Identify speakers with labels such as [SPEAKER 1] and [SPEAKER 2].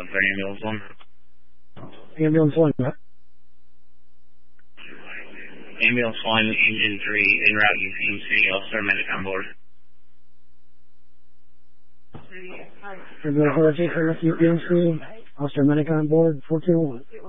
[SPEAKER 1] for ambulance 1.
[SPEAKER 2] Ambulance 1, what?
[SPEAKER 1] Ambulance 1, engine 3, en route UPMC, officer medic on board.
[SPEAKER 2] Ambulance 1, UPMC, officer medic on board, 421.